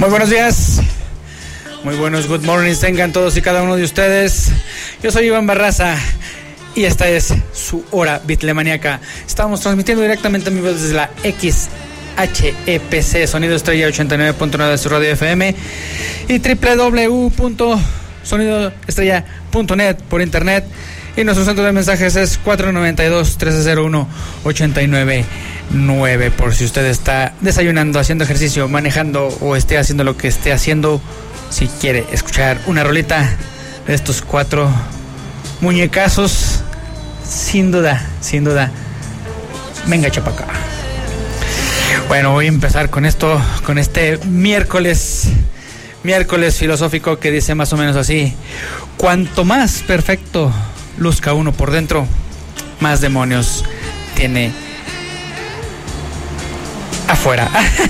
Muy buenos días, muy buenos good mornings tengan todos y cada uno de ustedes. Yo soy Iván Barraza y esta es su hora bitlemaniaca. Estamos transmitiendo directamente en vivo desde la XHEPC, Sonido Estrella 89.9 de su radio FM y www.sonidoestrella.net por internet. Y nuestro centro de mensajes es 492-301-899. Por si usted está desayunando, haciendo ejercicio, manejando o esté haciendo lo que esté haciendo, si quiere escuchar una rolita de estos cuatro muñecazos, sin duda, venga chapaca. Bueno, voy a empezar con esto, con este miércoles filosófico que dice más o menos así: cuanto más perfecto luzca uno por dentro, más demonios tiene afuera.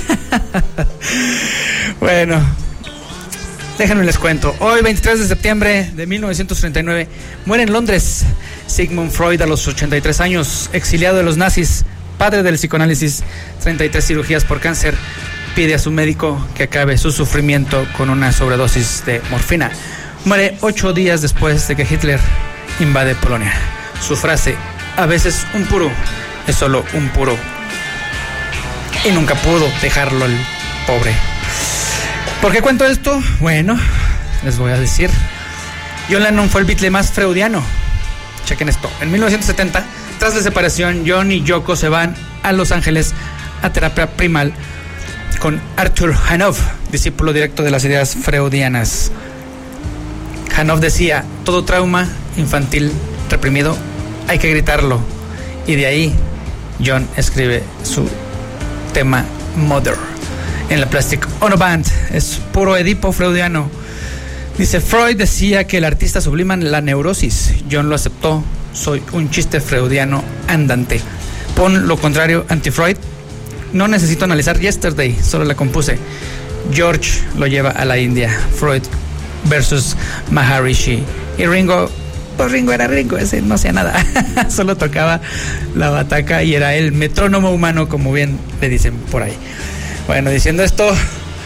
Bueno, déjenme les cuento. Hoy, 23 de septiembre de 1939, muere en Londres Sigmund Freud a los 83 años, exiliado de los nazis, padre del psicoanálisis, 33 cirugías por cáncer. Pide a su médico que acabe su sufrimiento con una sobredosis de morfina. Muere 8 días después de que Hitler invade Polonia. Su frase: a veces un puro es solo un puro. Y nunca pudo dejarlo el pobre. ¿Por qué cuento esto? Bueno, les voy a decir. John Lennon fue el Beatle más freudiano. Chequen esto. En 1970, tras la separación, John y Yoko se van a Los Ángeles a terapia primal con Arthur Hanoff, discípulo directo de las ideas freudianas. Hanoff decía: todo trauma infantil reprimido hay que gritarlo. Y de ahí John escribe su tema Mother en la Plastic Ono Band. Es puro Edipo freudiano. Dice: Freud decía que el artista sublima la neurosis. John lo aceptó. Soy un chiste freudiano andante. Pon lo contrario anti-Freud. No necesito analizar Yesterday, solo la compuse. George lo lleva a la India. Freud versus Maharishi. Y Ringo, pues Ringo era Ringo, ese no hacía nada. Solo tocaba la bataca y era el metrónomo humano, como bien le dicen por ahí. Bueno, diciendo esto,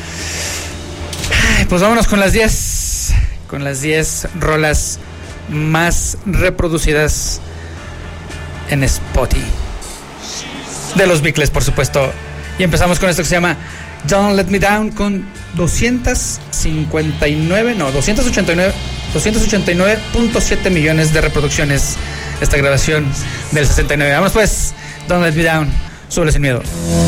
pues vámonos con las 10 rolas más reproducidas en Spotify de los Beatles, por supuesto. Y empezamos con esto que se llama Don't Let Me Down, con 289.7 millones de reproducciones. Esta grabación del 69. Vamos pues, Don't Let Me Down, súbele sin miedo.